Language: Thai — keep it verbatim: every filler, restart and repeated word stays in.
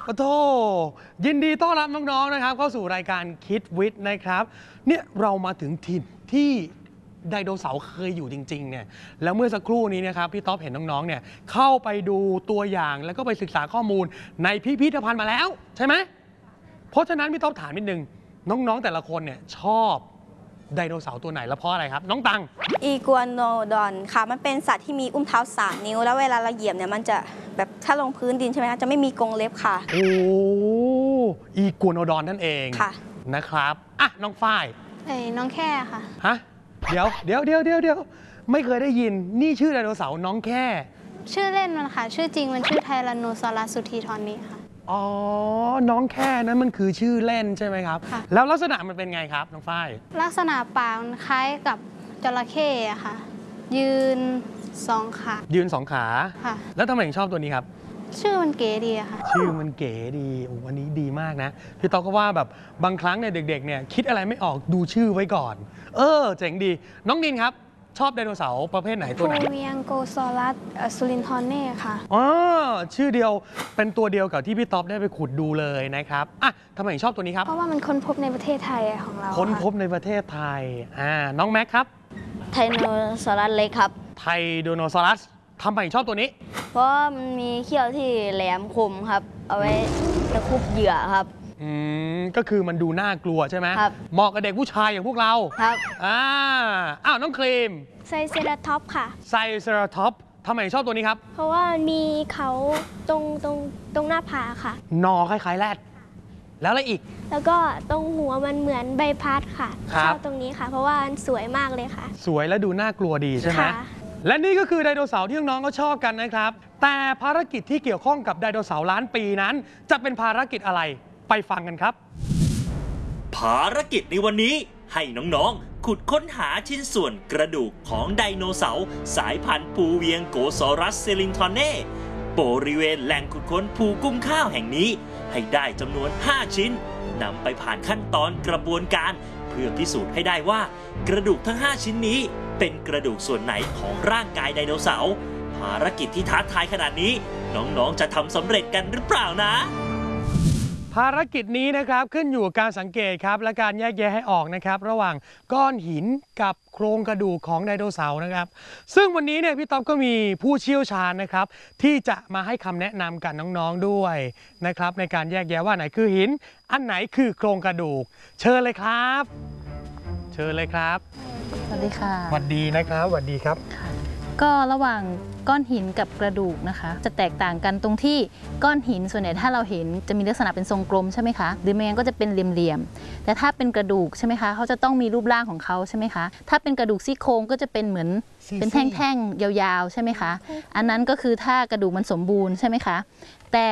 โอ้โธ่ยินดีต้อนรับน้องๆนะครับเข้าสู่รายการคิดวิทย์นะครับเนี่ยเรามาถึงถิ่นที่ไดโนเสาร์เคยอยู่จริงๆเนี่ยแล้วเมื่อสักครู่นี้นะครับพี่ต๊อบเห็นน้องๆเนี่ยเข้าไปดูตัวอย่างแล้วก็ไปศึกษาข้อมูลในพิพิธภัณฑ์มาแล้วใช่ไหมเพราะฉะนั้นพี่ต๊อบถามนิดนึงน้องๆแต่ละคนเนี่ยชอบไดโนเสาร์ตัวไหนและเพราะอะไรครับน้องตังอีกัวโนดอนค่ะมันเป็นสัตว์ที่มีอุ้งเท้าสามนิ้วแล้วเวลาเราเหยียบเนี่ยมันจะแบบถ้าลงพื้นดินใช่ไหมคะจะไม่มีกรงเล็บค่ะโอ้อีกัวโนดอนนั่นเองค่ะนะครับอ่ะน้องฝ้ายเอ้ยน้องแค่ค่ะฮะเดี๋ยวเดี๋ยวเดี๋ยวเดี๋ยวเดี๋ยวไม่เคยได้ยินนี่ชื่อไดโนเสาร์น้องแค่ชื่อเล่นมันค่ะชื่อจริงมันชื่อไทแรนโนซอรัสสุธีทอนนี้ค่ะอ๋อน้องแค่นั้นมันคือชื่อเล่นใช่ไหมครับแล้วลักษณะมันเป็นไงครับน้องฝ้ายลักษณะปากมันคล้ายกับจระเข้ค่ะยืนสองขายืนสองขาค่ะแล้วทำไมถึงชอบตัวนี้ครับชื่อมันเก๋ดีค่ะชื่อมันเก๋ดีโอ้อันนี้ดีมากนะพี่ต๊อกก็ว่าแบบบางครั้งเนี่ยเด็กๆเนี่ยคิดอะไรไม่ออกดูชื่อไว้ก่อนเออเจ๋งดีน้องนินครับชอบไดโนเสาร์ประเภทไหนตัวไหนฟูเวียงโกซอรัสซูลินทอนเน่ค่ะอ๋อชื่อเดียวเป็นตัวเดียวกับที่พี่ต๊อบได้ไปขุดดูเลยนะครับอ่ะทำไมถึงชอบตัวนี้ครับเพราะว่ามันค้นพบในประเทศไทยของเราค้นพบในประเทศไทยอ่าน้องแม็กครับไทโนซอรัสเล็กครับไทโดโนซอรัสทำไมชอบตัวนี้เพราะมันมีเขี้ยวที่แหลมคมครับเอาไว้ตะคุบเหยื่อครับอืมก็คือมันดูน่ากลัวใช่ไหมครับเหมาะกับเด็กผู้ชายอย่างพวกเราครับอ่าอ้าวน้องครีมไซเซราท็อปค่ะไซเซราท็อปทำไมชอบตัวนี้ครับเพราะว่ามีเขาตรงตรงตรงหน้าผากค่ะนอคล้ายๆแรดแล้วอะไรอีกแล้วก็ตรงหัวมันเหมือนใบพัดค่ะชอบตรงนี้ค่ะเพราะว่ามันสวยมากเลยค่ะสวยและดูน่ากลัวดีใช่ไหมและนี่ก็คือไดโนเสาร์ที่น้องๆก็ชอบกันนะครับแต่ภารกิจที่เกี่ยวข้องกับไดโนเสาร์ล้านปีนั้นจะเป็นภารกิจอะไรไปฟังกันครับภารกิจในวันนี้ให้น้องๆขุดค้นหาชิ้นส่วนกระดูกของไดโนเสาร์สายพันธุ์ปูเวียงโกซอรัสเซลินทอนเน่บริเวณแหล่งขุดค้นภูกุ้มข้าวแห่งนี้ให้ได้จำนวนห้าชิ้นนำไปผ่านขั้นตอนกระบวนการเพื่อพิสูจน์ให้ได้ว่ากระดูกทั้งห้าชิ้นนี้เป็นกระดูกส่วนไหนของร่างกายไดโนเสาร์ภารกิจที่ท้าทายขนาดนี้น้องๆจะทำสำเร็จกันหรือเปล่านะภารกิจนี้นะครับขึ้นอยู่กับการสังเกตครับและการแยกแยะให้ออกนะครับระหว่างก้อนหินกับโครงกระดูกของไดโนเสาร์นะครับซึ่งวันนี้เนี่ยพี่ต๊อบก็มีผู้เชี่ยวชาญนะครับที่จะมาให้คำแนะนำกับน้องๆด้วยนะครับในการแยกแยะว่าไหนคือหินอันไหนคือโครงกระดูกเชิญเลยครับเชิญเลยครับสวัสดีค่ะสวัสดีนะครับสวัสดีครับก็ระหว่างก้อนหินกับกระดูกนะคะจะแตกต่างกันตรงที่ก้อนหินส่วนใหญ่ถ้าเราเห็นจะมีลักษณะเป็นทรงกลมใช่ไหมคะหรือไม่งั้นก็จะเป็นเหลี่ยมๆแต่ถ้าเป็นกระดูกใช่ไหมคะเขาจะต้องมีรูปร่างของเขาใช่ไหมคะถ้าเป็นกระดูกซี่โครงก็จะเป็นเหมือนเป็นแท่งๆยาวๆใช่ไหมคะอันนั้นก็คือถ้ากระดูกมันสมบูรณ์ใช่ไหมคะแต่